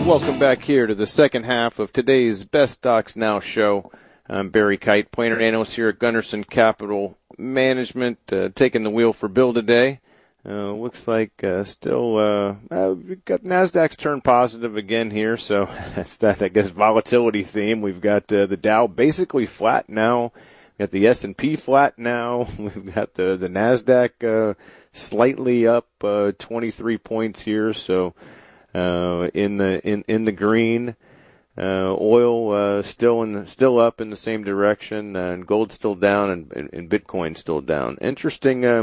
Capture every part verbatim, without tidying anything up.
Welcome back here to the second half of today's Best Stocks Now show. I'm Barry Kite, planner analyst here at Gunderson Capital Management, uh, taking the wheel for Bill today. Uh, looks like uh, still uh, uh, we've got NASDAQ's turned positive again here, so that's that, I guess, volatility theme. We've got uh, the Dow basically flat now. We've got the S and P flat now. We've got the, the NASDAQ uh, slightly up uh, twenty-three points here, so uh, in the in, in the green. Uh, oil uh, still in the, still up in the same direction, uh, and gold still down, and, and, and Bitcoin still down. Interesting. Uh,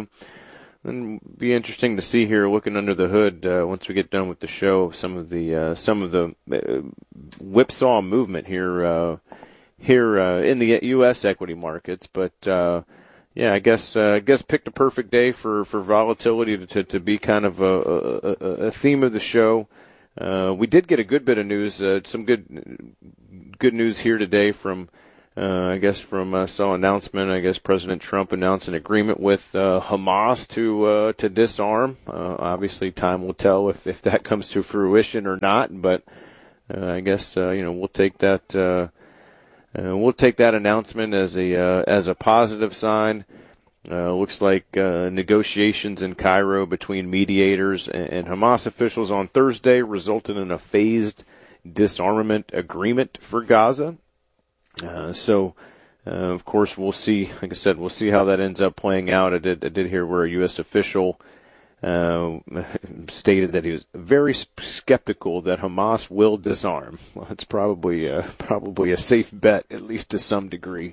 and be interesting to see here, looking under the hood, uh, once we get done with the show, some of the uh, some of the uh, whipsaw movement here uh, here uh, in the U S equity markets. But uh, yeah, I guess uh, I guess picked a perfect day for, for volatility to, to to be kind of a, a, a theme of the show. Uh, we did get a good bit of news, uh, some good good news here today from. Uh, I guess from uh, saw announcement. I guess President Trump announced an agreement with uh, Hamas to uh, to disarm. Uh, obviously, time will tell if, if that comes to fruition or not. But uh, I guess uh, you know we'll take that uh, uh, we'll take that announcement as a uh, as a positive sign. Uh, looks like uh, negotiations in Cairo between mediators and, and Hamas officials on Thursday resulted in a phased disarmament agreement for Gaza. Uh, so, uh, of course, we'll see, like I said, we'll see how that ends up playing out. I did, I did hear where a U S official, uh, stated that he was very skeptical that Hamas will disarm. Well, it's probably, uh, probably a safe bet, at least to some degree.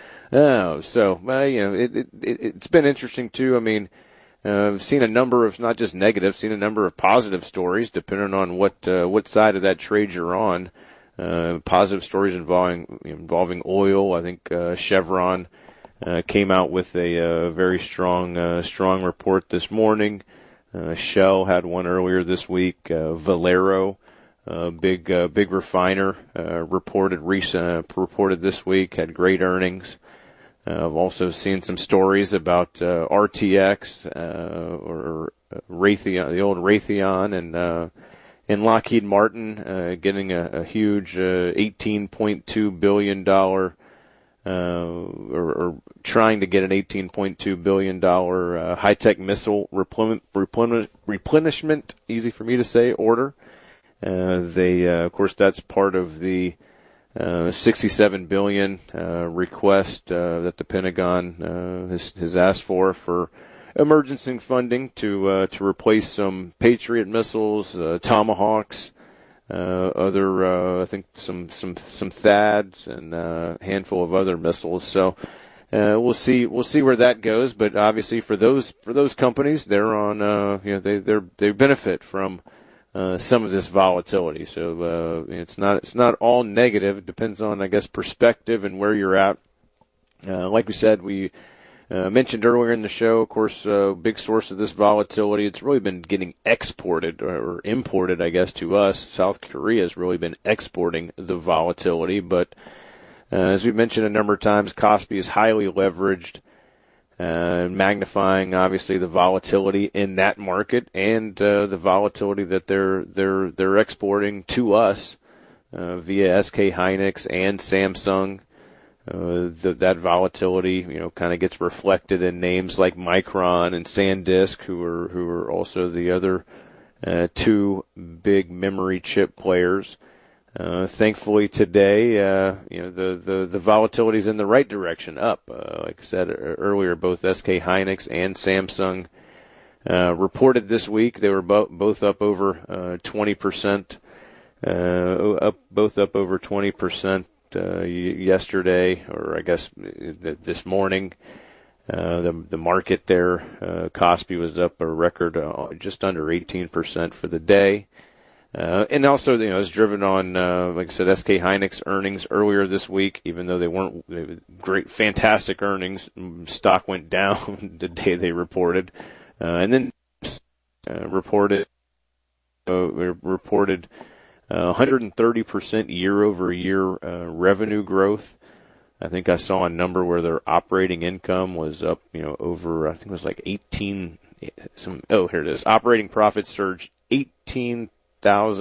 Oh, so, uh, you know, it, it, it's been interesting too. I mean, uh, I've seen a number of, not just negative, seen a number of positive stories, depending on what, uh, what side of that trade you're on. Uh, positive stories involving involving oil. I think uh, Chevron uh, came out with a uh, very strong uh, strong report this morning. Uh, Shell had one earlier this week. Uh, Valero, uh, big uh, big refiner, uh, reported recent uh, reported this week, had great earnings. Uh, I've also seen some stories about uh, R T X uh, or Raytheon, the old Raytheon, and uh, And Lockheed Martin uh, getting a, a huge uh, eighteen point two billion dollars, uh, or, or trying to get an eighteen point two billion dollars uh, high-tech missile replen- replen- replenishment, easy for me to say, order. Uh, they, uh, of course, that's part of the uh, sixty-seven billion dollars uh, request uh, that the Pentagon uh, has, has asked for for emergency funding to uh, to replace some Patriot missiles, uh, Tomahawks, uh, other uh, I think some some some THAADs, and uh, a handful of other missiles. So uh, we'll see we'll see where that goes. But obviously for those for those companies, they're on uh, you know they they they benefit from uh, some of this volatility. So uh, it's not it's not all negative. It depends on, I guess, perspective and where you're at. Uh, like we said, we. Uh, mentioned earlier in the show, of course, a uh, big source of this volatility. It's really been getting exported or, or imported, I guess, to us. South Korea has really been exporting the volatility. But uh, as we've mentioned a number of times, Kospi is highly leveraged, uh, magnifying obviously the volatility in that market and uh, the volatility that they're they're they're exporting to us uh, via S K Hynix and Samsung. Uh, the, that volatility, you know, kind of gets reflected in names like Micron and SanDisk, who are who are also the other uh, two big memory chip players. Uh, thankfully today, uh, you know, the, the, the volatility is in the right direction, up. Uh, like I said earlier, both S K Hynix and Samsung uh, reported this week. They were bo- both up over uh, twenty percent, uh, up both up over twenty percent. Uh, yesterday, or I guess this morning, uh, the the market there, uh, Kospi was up a record uh, just under eighteen percent for the day, uh, and also you know it's driven on, uh, like I said, S K Hynix earnings earlier this week. Even though they weren't they were great, fantastic earnings, stock went down the day they reported, uh, and then uh, reported uh, reported. Uh, one hundred thirty percent year-over-year uh, revenue growth. I think I saw a number where their operating income was up, you know, over, I think it was like eighteen, some, oh, here it is. Operating profits surged eighteen thousand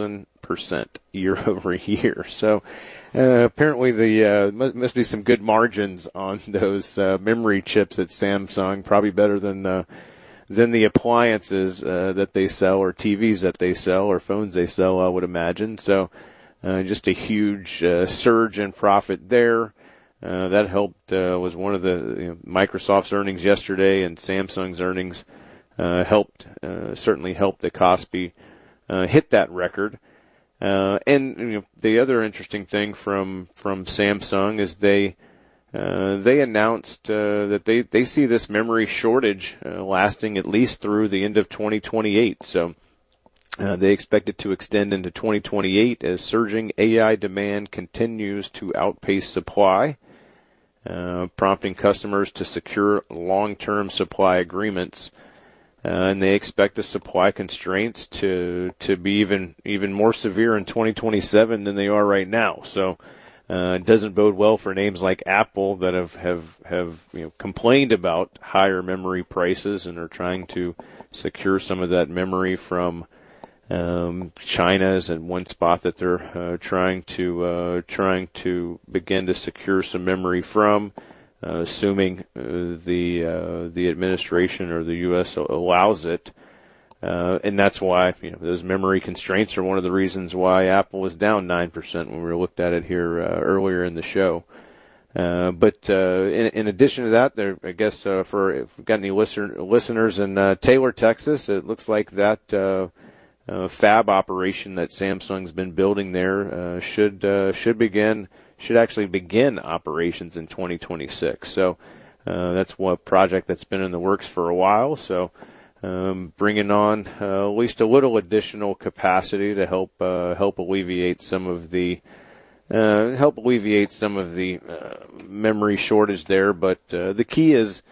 percent year over year. So uh, apparently the uh, must, must be some good margins on those uh, memory chips at Samsung, probably better than uh, than the appliances uh, that they sell, or T Vs that they sell, or phones they sell, I would imagine. So uh, just a huge uh, surge in profit there. Uh, that helped, uh, was one of the, you know, Microsoft's earnings yesterday and Samsung's earnings, uh, helped, uh, certainly helped the Kospi, uh, hit that record. Uh, and, you know, the other interesting thing from, from Samsung is they, uh, they announced, uh, that they, they see this memory shortage, uh, lasting at least through the end of twenty twenty-eight. So, Uh, they expect it to extend into twenty twenty-eight as surging A I demand continues to outpace supply, uh, prompting customers to secure long-term supply agreements. Uh, and they expect the supply constraints to to be even even more severe in twenty twenty-seven than they are right now. So uh, it doesn't bode well for names like Apple that have have have you know complained about higher memory prices and are trying to secure some of that memory from Um, China is in one spot that they're uh, trying to uh, trying to begin to secure some memory from, uh, assuming uh, the uh, the administration or the U S allows it, uh, and that's why you know those memory constraints are one of the reasons why Apple was down nine percent when we looked at it here uh, earlier in the show. Uh, but uh, in, in addition to that, there, I guess uh, for if we've got any listener, listeners in uh, Taylor, Texas, it looks like that. Uh, Uh, fab operation that Samsung's been building there uh, should uh, should begin should actually begin operations in twenty twenty-six. So uh, that's one project that's been in the works for a while. So um, bringing on uh, at least a little additional capacity to help uh, help alleviate some of the uh, help alleviate some of the uh, memory shortage there. But uh, the key is,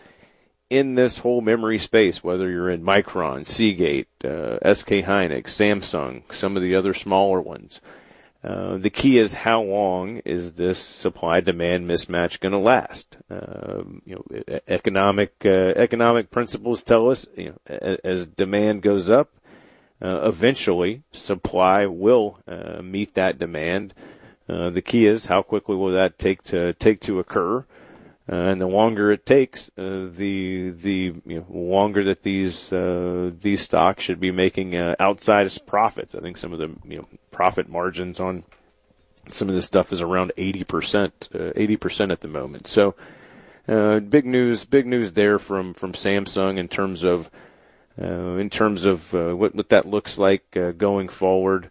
in this whole memory space, whether you're in Micron, Seagate, uh, S K Hynix, Samsung, some of the other smaller ones, uh, the key is how long is this supply-demand mismatch going to last? Uh, you know, economic uh, economic principles tell us, you know, as demand goes up, uh, eventually supply will uh, meet that demand. Uh, the key is how quickly will that take to take to occur. Uh, and the longer it takes, uh, the the you know, longer that these uh, these stocks should be making uh, outsized profits. I think some of the you know profit margins on some of this stuff is around eighty percent, uh, eighty percent at the moment. So, uh, big news, big news there from from Samsung in terms of uh, in terms of uh, what what that looks like uh, going forward.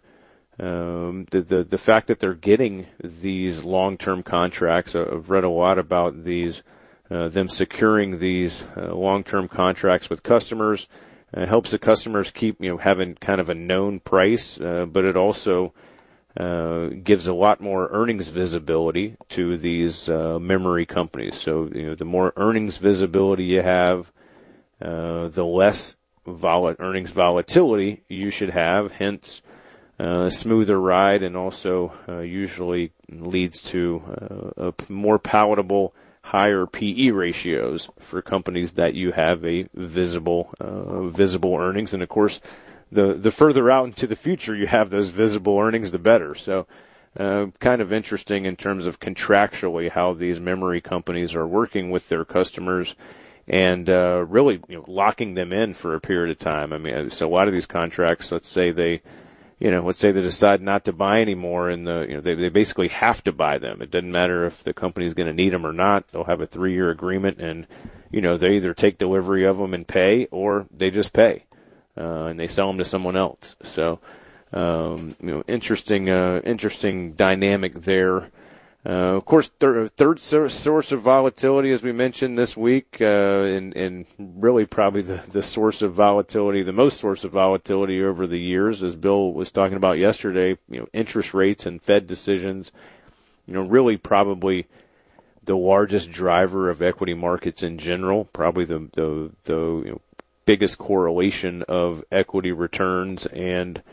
Um, the, the, the fact that they're getting these long-term contracts, I've read a lot about these, uh, them securing these uh, long-term contracts with customers. Uh, helps the customers keep, you know, having kind of a known price, uh, but it also uh, gives a lot more earnings visibility to these uh, memory companies. So, you know, the more earnings visibility you have, uh, the less vol- earnings volatility you should have, hence Uh, smoother ride, and also uh, usually leads to uh, a more palatable, higher P E ratios for companies that you have a visible, uh, visible earnings. And of course, the the further out into the future you have those visible earnings, the better. So, uh, kind of interesting in terms of contractually how these memory companies are working with their customers, and uh, really you know, locking them in for a period of time. I mean, so a lot of these contracts, let's say they. You know, let's say they decide not to buy anymore, and the you know they they basically have to buy them. It doesn't matter if the company's going to need them or not. They'll have a three-year agreement, and you know they either take delivery of them and pay, or they just pay, uh, and they sell them to someone else. So, um, you know, interesting, uh, interesting dynamic there. Uh, of course, thir- third source of volatility, as we mentioned this week, uh, and, and really probably the, the source of volatility, the most source of volatility over the years, as Bill was talking about yesterday, you know, interest rates and Fed decisions, you know, really probably the largest driver of equity markets in general, probably the, the, the you know, biggest correlation of equity returns and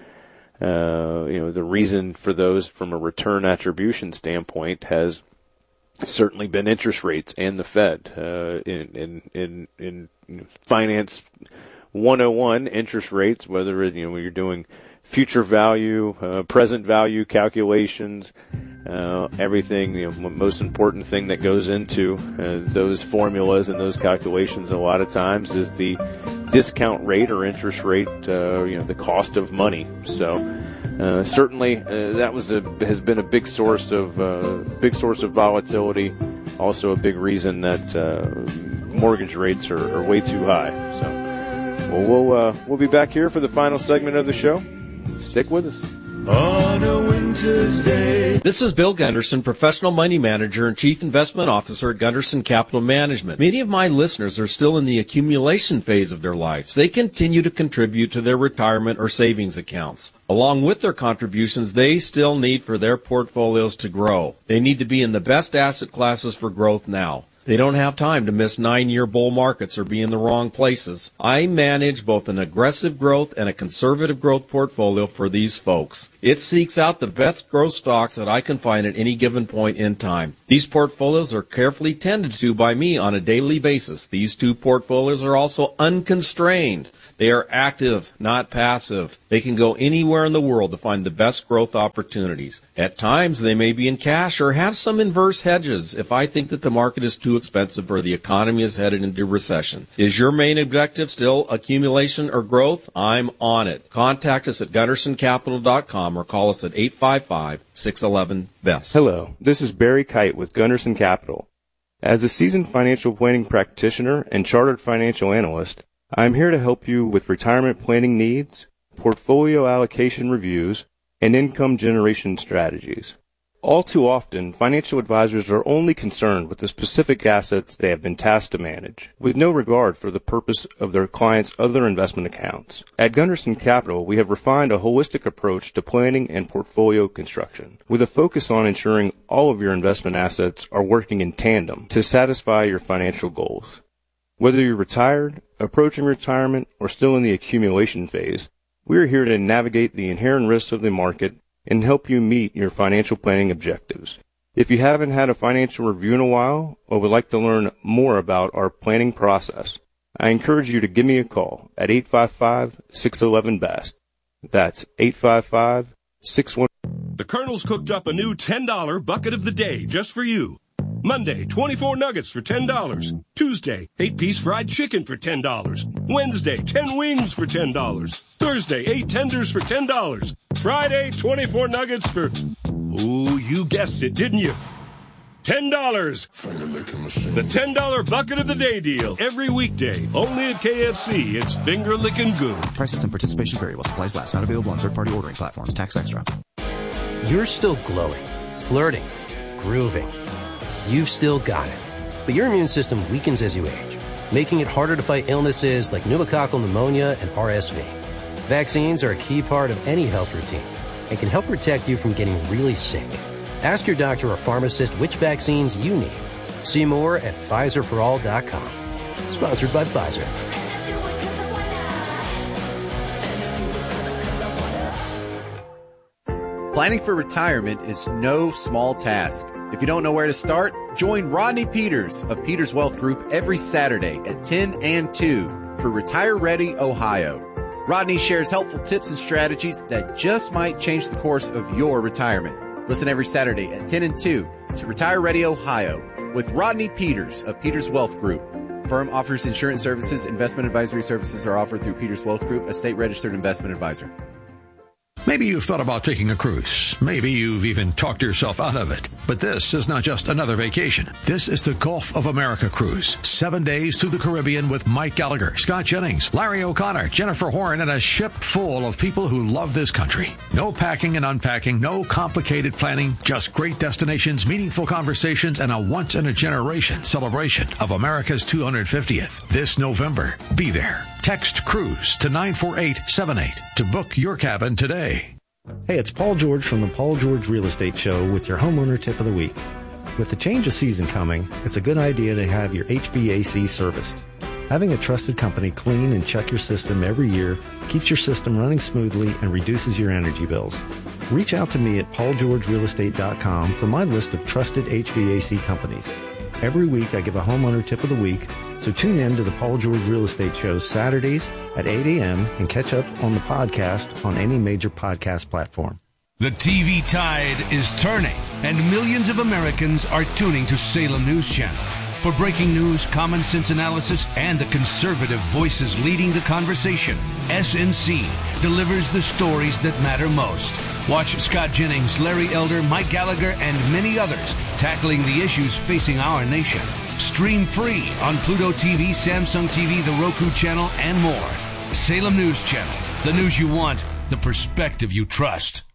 Uh, you know, the reason for those from a return attribution standpoint has certainly been interest rates and the Fed. Uh, in, in, in, in finance one oh one, interest rates, whether, you know, when you're doing future value, uh, present value calculations, uh, everything, you know, most important thing that goes into uh, those formulas and those calculations a lot of times is the discount rate or interest rate, uh, you know, the cost of money. So uh, certainly uh, that was a has been a big source of uh, big source of volatility. Also a big reason that uh, mortgage rates are, are way too high. So well, we'll uh, we'll be back here for the final segment of the show. Stick with us. On a winter's day. This is Bill Gunderson, Professional Money Manager and Chief Investment Officer at Gunderson Capital Management. Many of my listeners are still in the accumulation phase of their lives. They continue to contribute to their retirement or savings accounts. Along with their contributions, they still need for their portfolios to grow. They need to be in the best asset classes for growth now. They don't have time to miss nine-year bull markets or be in the wrong places. I manage both an aggressive growth and a conservative growth portfolio for these folks. It seeks out the best growth stocks that I can find at any given point in time. These portfolios are carefully tended to by me on a daily basis. These two portfolios are also unconstrained. They are active, not passive. They can go anywhere in the world to find the best growth opportunities. At times, they may be in cash or have some inverse hedges if I think that the market is too expensive or the economy is headed into recession. Is your main objective still accumulation or growth? I'm on it. Contact us at gunderson capital dot com or call us at eight five five, six one one, B E S T. Hello, this is Barry Kite with Gunderson Capital. As a seasoned financial planning practitioner and chartered financial analyst, I'm here to help you with retirement planning needs, portfolio allocation reviews, and income generation strategies. All too often, financial advisors are only concerned with the specific assets they have been tasked to manage, with no regard for the purpose of their clients' other investment accounts. At Gunderson Capital, we have refined a holistic approach to planning and portfolio construction, with a focus on ensuring all of your investment assets are working in tandem to satisfy your financial goals. Whether you're retired, approaching retirement, or still in the accumulation phase, we are here to navigate the inherent risks of the market and help you meet your financial planning objectives. If you haven't had a financial review in a while or would like to learn more about our planning process, I encourage you to give me a call at eight five five, six one one, B E S T. That's eight five five, six one one. The Colonel's cooked up a new ten dollar bucket of the day just for you. Monday, twenty-four nuggets for ten dollars. Tuesday, eight-piece fried chicken for ten dollars. Wednesday, ten wings for ten dollars. Thursday, eight tenders for ten dollars. Friday, twenty-four nuggets for... Ooh, you guessed it, didn't you? ten dollars. The ten dollar bucket of the day deal. Every weekday. Only at K F C. It's finger-licking good. Prices and participation vary while supplies last. Not available on third-party ordering platforms. Tax extra. You're still glowing, flirting, grooving. You've still got it. But your immune system weakens as you age, making it harder to fight illnesses like pneumococcal pneumonia and R S V. Vaccines are a key part of any health routine and can help protect you from getting really sick. Ask your doctor or pharmacist which vaccines you need. See more at Pfizer for all dot com. Sponsored by Pfizer. Planning for retirement is no small task. If you don't know where to start, join Rodney Peters of Peters Wealth Group every Saturday at ten and two for Retire Ready Ohio. Rodney shares helpful tips and strategies that just might change the course of your retirement. Listen every Saturday at ten and two to Retire Ready Ohio with Rodney Peters of Peters Wealth Group. Firm offers insurance services. Investment advisory services are offered through Peters Wealth Group, a state-registered investment advisor. Maybe you've thought about taking a cruise. Maybe you've even talked yourself out of it. But this is not just another vacation. This is the Gulf of America cruise. Seven days through the Caribbean with Mike Gallagher, Scott Jennings, Larry O'Connor, Jennifer Horn, and a ship full of people who love this country. No packing and unpacking, no complicated planning, just great destinations, meaningful conversations, and a once-in-a-generation celebration of America's two hundred fiftieth. This November, be there. Text CRUISE to nine four eight seven eight to book your cabin today. Hey, it's Paul George from the Paul George Real Estate Show with your homeowner tip of the week. With the change of season coming, it's a good idea to have your H V A C serviced. Having a trusted company clean and check your system every year keeps your system running smoothly and reduces your energy bills. Reach out to me at paul george real estate dot com for my list of trusted H V A C companies. Every week I give a homeowner tip of the week, so tune in to the Paul George Real Estate Show Saturdays at eight a.m. and catch up on the podcast on any major podcast platform. The T V tide is turning, and millions of Americans are tuning to Salem News Channel. For breaking news, common sense analysis, and the conservative voices leading the conversation, S N C delivers the stories that matter most. Watch Scott Jennings, Larry Elder, Mike Gallagher, and many others tackling the issues facing our nation. Stream free on Pluto T V, Samsung T V, the Roku channel, and more. Salem News Channel. The news you want, the perspective you trust.